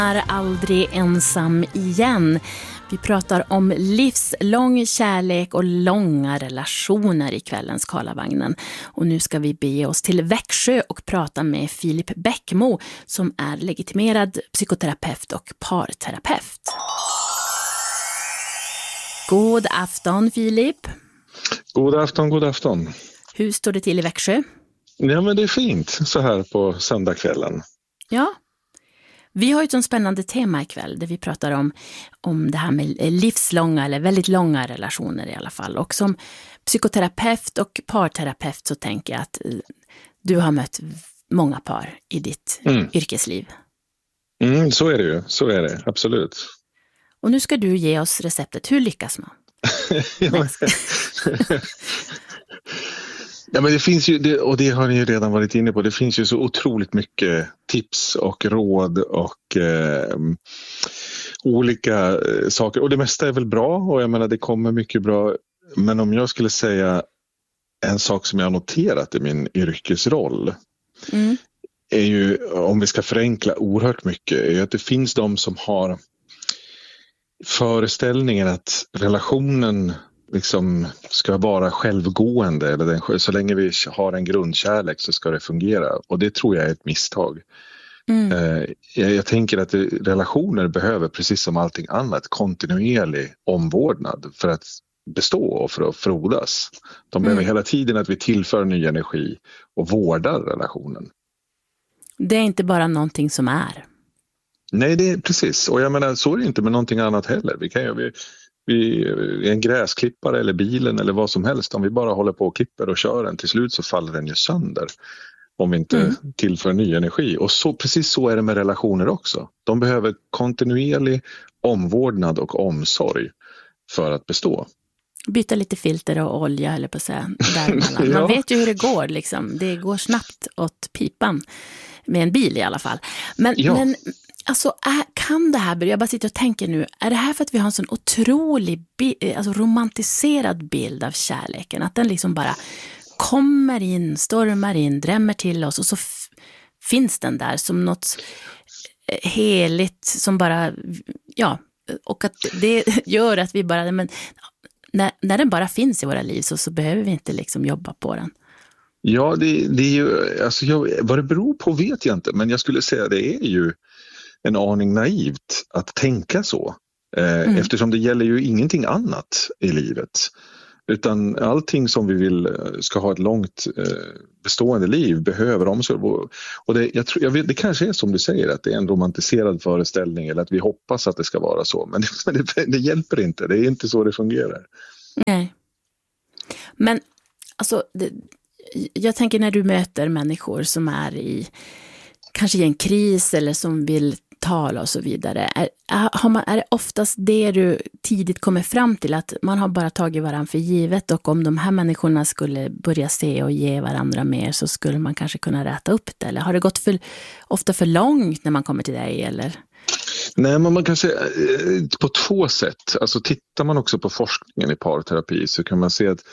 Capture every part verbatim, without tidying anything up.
Är aldrig ensam igen. Vi pratar om livslång kärlek och långa relationer i kvällens Karlavagnen. Och nu ska vi bege oss till Växjö och prata med Filip Bäckmo som är legitimerad psykoterapeut och parterapeut. God afton Filip. God afton, god afton. Hur står det till i Växjö? Ja, men det är fint så här på söndagskvällen. Ja. Vi har ju ett sånt spännande tema ikväll där vi pratar om, om det här med livslånga eller väldigt långa relationer i alla fall. Och som psykoterapeut och parterapeut så tänker jag att du har mött många par i ditt mm. yrkesliv. Mm, så är det ju, så är det, absolut. Och nu ska du ge oss receptet. Hur lyckas man? ja, Ja, men det finns ju, det, och det har ni ju redan varit inne på, det finns ju så otroligt mycket tips och råd och eh, olika eh, saker. Och det mesta är väl bra och jag menar det kommer mycket bra. Men om jag skulle säga en sak som jag har noterat i min yrkesroll mm. är ju, om vi ska förenkla oerhört mycket, är ju att det finns de som har föreställningen att relationen liksom ska vara självgående eller den, så länge vi har en grundkärlek så ska det fungera och det tror jag är ett misstag. Mm. Eh, jag, jag tänker att det, relationer behöver precis som allting annat kontinuerlig omvårdnad för att bestå och för att frodas. De behöver mm. hela tiden att vi tillför ny energi och vårdar relationen. Det är inte bara någonting som är. Nej, det är precis. Och jag menar, så är det inte med någonting annat heller. Vi kan ju vi, Vi, en gräsklippare eller bilen eller vad som helst, om vi bara håller på och klipper och kör den, till slut så faller den ju sönder om vi inte mm. tillför ny energi. Och så, precis så är det med relationer också. De behöver kontinuerlig omvårdnad och omsorg för att bestå. Byta lite filter och olja eller på att säga däremellan. Man ja. vet ju hur det går liksom. Det går snabbt åt pipan med en bil i alla fall. Men, ja. men alltså, är, kan det här börja, jag bara sitter och tänker nu, är det här för att vi har en sån otrolig bi, alltså romantiserad bild av kärleken, att den liksom bara kommer in, stormar in, drämmer till oss och så f- finns den där som något heligt som bara, ja, och att det gör att vi bara, men när, när den bara finns i våra liv så, så behöver vi inte liksom jobba på den. Ja, det, det är ju, alltså jag, vad det beror på vet jag inte, men jag skulle säga det är ju en aning naivt att tänka så. Eh, mm. Eftersom det gäller ju ingenting annat i livet. Utan allting som vi vill ska ha ett långt eh, bestående liv behöver omsorg. Och det, jag tror, jag vet, det kanske är som du säger att det är en romantiserad föreställning eller att vi hoppas att det ska vara så. Men det, det, det hjälper inte, det är inte så det fungerar. Nej. Men alltså, det, jag tänker när du möter människor som är i kanske i en kris eller som vill tala och så vidare. Är, har man, är det oftast det du tidigt kommer fram till, att man har bara tagit varandra för givet och om de här människorna skulle börja se och ge varandra mer så skulle man kanske kunna räta upp det? Eller har det gått för, ofta för långt när man kommer till dig? Eller? Nej, men man kan säga på två sätt. Alltså tittar man också på forskningen i parterapi så kan man se att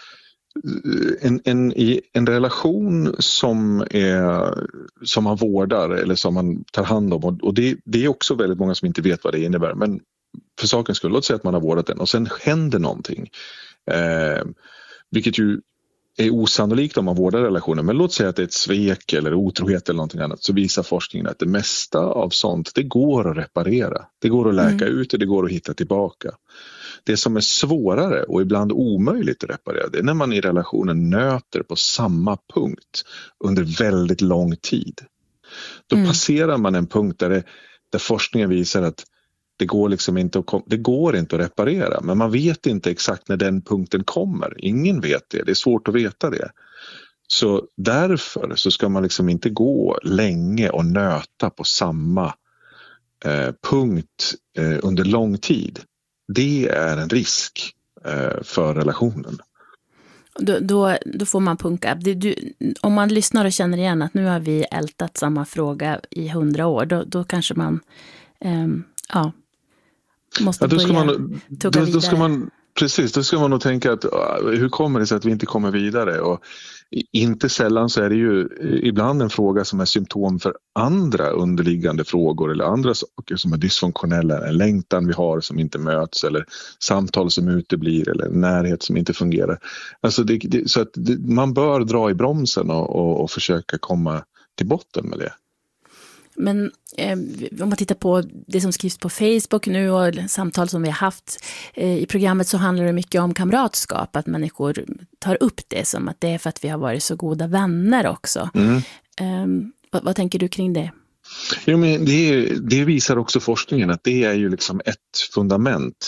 En, en, i en relation som, är, som man vårdar eller som man tar hand om och, och det, det är också väldigt många som inte vet vad det innebär, men för sakens skull, låt säga att man har vårdat den och sen händer någonting eh, vilket ju är osannolikt om man vårdar relationen, men låt säga att det är ett svek eller otrohet eller någonting annat, så visar forskningen att det mesta av sånt, det går att reparera, det går att läka mm. ut och det går att hitta tillbaka. Det som är svårare och ibland omöjligt att reparera, det är när man i relationen nöter på samma punkt under väldigt lång tid. Då mm. passerar man en punkt där, det, där forskningen visar att det går, liksom inte att, det går inte att reparera. Men man vet inte exakt när den punkten kommer. Ingen vet det, det är svårt att veta det. Så därför så ska man liksom inte gå länge och nöta på samma eh, punkt eh, under lång tid. Det är en risk eh, för relationen. Då, då, då får man punka. Du, du, om man lyssnar och känner igen att nu har vi ältat samma fråga i hundra år, då, då kanske man eh, ja, måste ja, då ska börja man, tugga då, vidare. då ska man, precis. Då ska man nog tänka att hur kommer det sig att vi inte kommer vidare? Och inte sällan så är det ju ibland en fråga som är symptom för andra underliggande frågor eller andra saker som är dysfunktionella. En längtan vi har som inte möts eller samtal som uteblir eller närhet som inte fungerar. Alltså det, det, så att det, man bör dra i bromsen och, och, och försöka komma till botten med det. Men eh, om man tittar på det som skrivs på Facebook nu och samtal som vi har haft eh, i programmet, så handlar det mycket om kamratskap. Att människor tar upp det som att det är för att vi har varit så goda vänner också. Mm. Eh, vad, vad tänker du kring det? Jo, men det, det visar också forskningen att det är ju liksom ett fundament.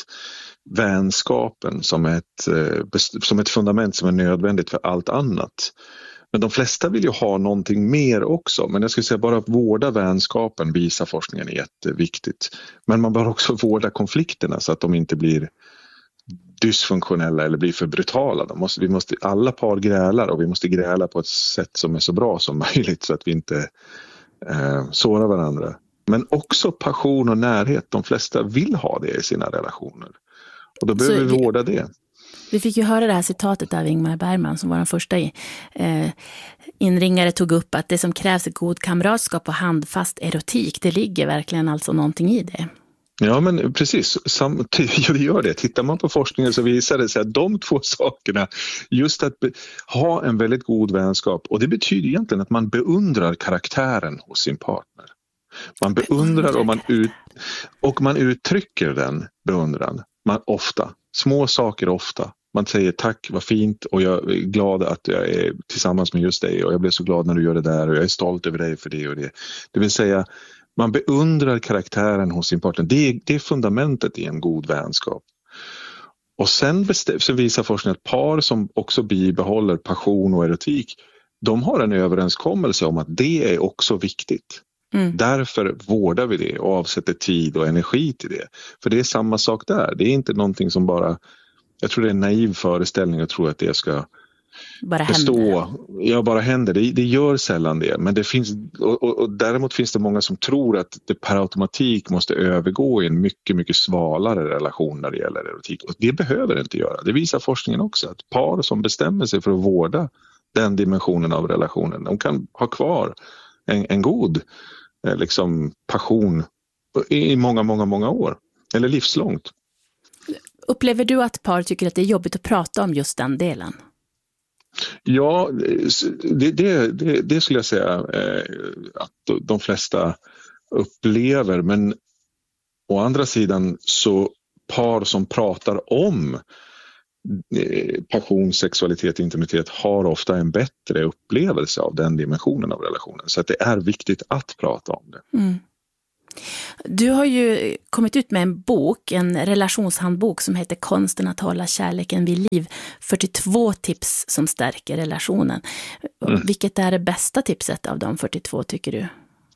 Vänskapen som ett, som ett fundament som är nödvändigt för allt annat. Men de flesta vill ju ha någonting mer också. Men jag skulle säga bara att vårda vänskapen visar forskningen är jätteviktigt. Men man bör också vårda konflikterna så att de inte blir dysfunktionella eller blir för brutala. De måste, vi måste, alla par grälar och vi måste gräla på ett sätt som är så bra som möjligt så att vi inte eh, sårar varandra. Men också passion och närhet. De flesta vill ha det i sina relationer. Och då behöver vi vårda det. Vi fick ju höra det här citatet av Ingmar Bergman som var den första i, eh, inringare tog upp att det som krävs är god kamratskap och handfast erotik. Det ligger verkligen alltså någonting i det. Ja, men precis. Sam, ja, det gör det. Tittar man på forskningen så visar det sig att de två sakerna, just att be, ha en väldigt god vänskap, och det betyder egentligen att man beundrar karaktären hos sin partner. Man beundrar och man, ut, och man uttrycker den beundran. Man ofta. Små saker ofta. Man säger tack, vad fint, och jag är glad att jag är tillsammans med just dig och jag blev så glad när du gör det där och jag är stolt över dig för det och det. Det vill säga, man beundrar karaktären hos sin partner. Det är, det är fundamentet i en god vänskap. Och sen bestäm, så visar forskningen att par som också bibehåller passion och erotik, de har en överenskommelse om att det är också viktigt. Mm. Därför vårdar vi det och avsätter tid och energi till det. För det är samma sak där. Det är inte någonting som bara, jag tror det är en naiv föreställning att tro att det ska bara bestå. Händer. Ja, bara händer. Det, det gör sällan det. Men det finns, och, och, och däremot finns det många som tror att det per automatik måste övergå i en mycket, mycket svalare relation när det gäller erotik. Och det behöver det inte göra. Det visar forskningen också. Att par som bestämmer sig för att vårda den dimensionen av relationen, de kan ha kvar en, en god liksom passion i många, många, många år. Eller livslångt. Upplever du att par tycker att det är jobbigt att prata om just den delen? Ja, det, det, det, det skulle jag säga eh, att de flesta upplever. Men å andra sidan så par som pratar om eh, passion, sexualitet, intimitet har ofta en bättre upplevelse av den dimensionen av relationen. Så att det är viktigt att prata om det. Mm. Du har ju kommit ut med en bok, en relationshandbok som heter Konsten att hålla kärleken vid liv. fyrtiotvå tips som stärker relationen. Mm. Vilket är det bästa tipset av de fyrtiotvå tycker du?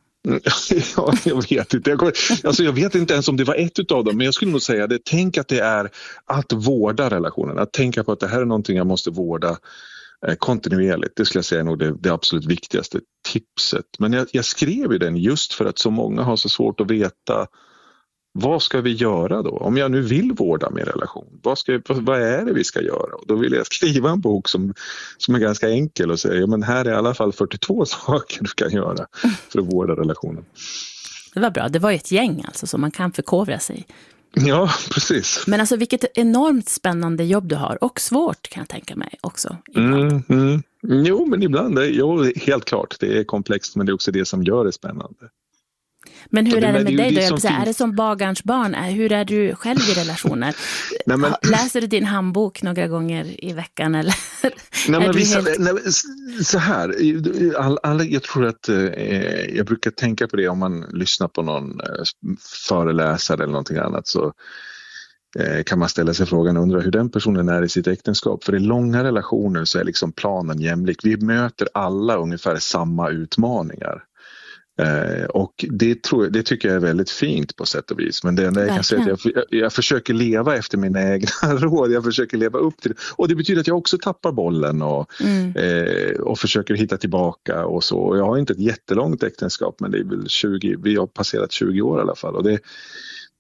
Ja, jag vet inte. Jag, alltså jag vet inte ens om det var ett av dem, men jag skulle nog säga det. Tänk att det är att vårda relationen. Att tänka på att det här är någonting jag måste vårda kontinuerligt. Det skulle jag säga nog det, det absolut viktigaste tipset. Men jag, jag skrev ju den just för att så många har så svårt att veta vad ska vi göra då? Om jag nu vill vårda min relation, vad, ska, vad är det vi ska göra? Och då vill jag skriva en bok som, som är ganska enkel och säga, ja, men här är i alla fall fyrtiotvå saker du kan göra för att vårda relationen. Det var bra, det var ett gäng alltså som man kan förkovra sig. Ja, precis. Men alltså vilket enormt spännande jobb du har och svårt kan jag tänka mig också. Mm, mm. Jo, men ibland, är, jo, helt klart, det är komplext men det är också det som gör det spännande. Men hur det, är det med det, dig det, då? det är det som bagarns barn? Hur är du själv i relationer? Nej, men, läser du din handbok några gånger i veckan? Eller? Nej, men vissa, helt... nej, så här, all, all, jag tror att eh, jag brukar tänka på det om man lyssnar på någon eh, föreläsare eller någonting annat så eh, kan man ställa sig frågan och undra hur den personen är i sitt äktenskap. För i långa relationer så är liksom planen jämlik. Vi möter alla ungefär samma utmaningar. Eh, och det, tror jag, det tycker jag är väldigt fint på sätt och vis. Men det enda jag kan säga är att jag, jag försöker leva efter mina egna råd. Jag försöker leva upp till det. Och det betyder att jag också tappar bollen och, mm. eh, och försöker hitta tillbaka och så. Och jag har inte ett jättelångt äktenskap men det är väl tjugo, vi har passerat tjugo år i alla fall. Och det,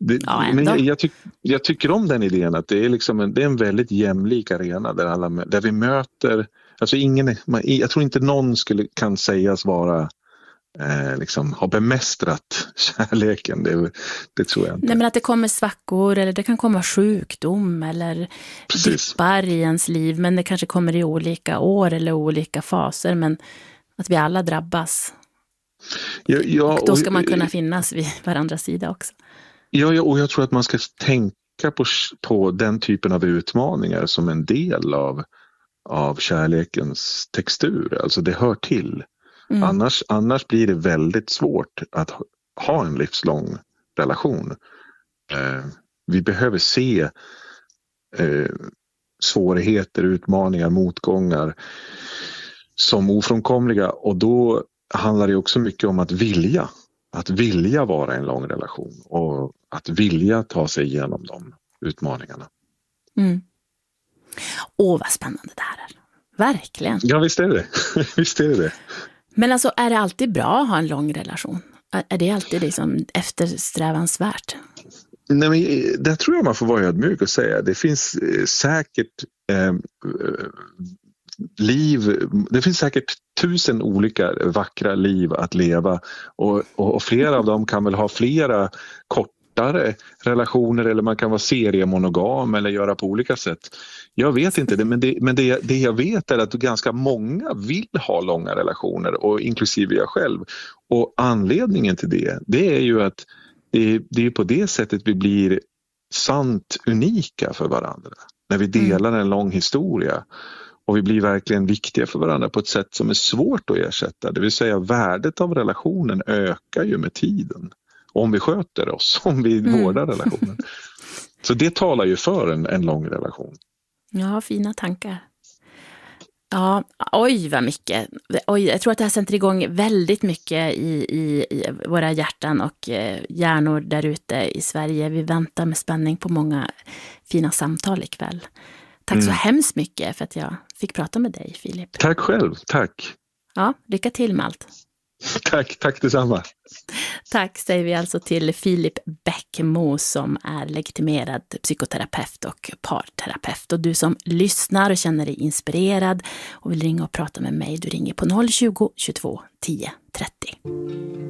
Det, ja, men jag, jag, tyck, jag tycker om den idén att det är, liksom en, det är en väldigt jämlik arena där, alla, där vi möter, alltså ingen, man, jag tror inte någon skulle, kan sägas vara eh, liksom, ha bemästrat kärleken, det, det tror jag inte. Nej, men att det kommer svackor eller det kan komma sjukdom eller dippar i ens liv, men det kanske kommer i olika år eller olika faser, men att vi alla drabbas. Ja, ja, och då ska och, man kunna finnas vid varandras sida också. Ja, ja, och jag tror att man ska tänka på, på den typen av utmaningar som en del av, av kärlekens textur. Alltså det hör till. Mm. Annars, annars blir det väldigt svårt att ha en livslång relation. Eh, vi behöver se eh, svårigheter, utmaningar, motgångar som ofrånkomliga, och då handlar det också mycket om att vilja. Att vilja vara i en lång relation och att vilja ta sig igenom de utmaningarna. Mm. Åh, vad spännande det här är. Verkligen. Ja, visst är det. visst är det. Men alltså, är det alltid bra att ha en lång relation? Är det alltid liksom eftersträvansvärt? Nej, men det tror jag man får vara ödmjuk och säga. Det finns säkert eh, liv, det finns säkert tusen olika vackra liv att leva, och, och, och flera av dem kan väl ha flera kortare relationer, eller man kan vara seriemonogam eller göra på olika sätt. Jag vet inte det, men, det, men det, det jag vet är att ganska många vill ha långa relationer, och inklusive jag själv. Och anledningen till det, det är ju att det, det är på det sättet vi blir sant unika för varandra. När vi delar en lång historia. Och vi blir verkligen viktiga för varandra på ett sätt som är svårt att ersätta. Det vill säga, värdet av relationen ökar ju med tiden. Om vi sköter oss, om vi mm. vårdar relationen. Så det talar ju för en, en lång relation. Ja, fina tankar. Ja, oj vad mycket. Oj, jag tror att det här sätter igång väldigt mycket i, i, i våra hjärtan och eh, hjärnor där ute i Sverige. Vi väntar med spänning på många fina samtal ikväll. Tack mm. så hemskt mycket för att jag fick prata med dig, Filip. Tack själv, tack. Ja, lycka till med allt. Tack, tack detsamma. Tack säger vi alltså till Filip Bäckmo som är legitimerad psykoterapeut och parterapeut. Och du som lyssnar och känner dig inspirerad och vill ringa och prata med mig, du ringer på noll tjugo, tjugotvå, tio, trettio.